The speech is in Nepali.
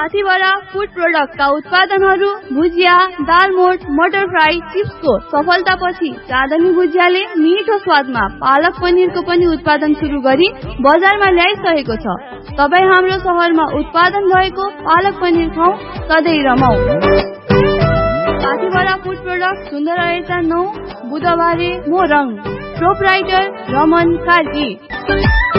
साथीभरा फूड प्रोडक्टका उत्पादनहरू भुजिया, दालमोट, मटर फ्राई, चिप्सको सफलतापछि चाँदनी भुजियाले मिठो स्वादमा पालक पनिरको पनि उत्पादन सुरु गरी बजारमा ल्याइसकेको छ। तपाईँ हाम्रो शहरमा उत्पादन भएको पालक पनिर खाऊ, सधैँ रमाऊ। साथीभरा फूड प्रोडक्ट सुन्दर 9 बुधबारे मोरङ, प्रोपराइटर रमन कार्की।